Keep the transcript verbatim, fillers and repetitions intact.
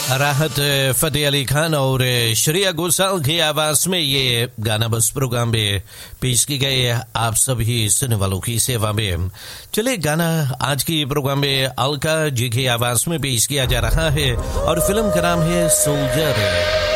राहत फतेह अली खान और श्रेया घोषाल की आवाज में ये गाना बस प्रोग्राम में पेश की गई आप सभी सुनने वालों की सेवा में। चले गाना आज की प्रोग्राम में अलका जी की आवाज में पेश किया जा रहा है और फिल्म का नाम है सोल्जर।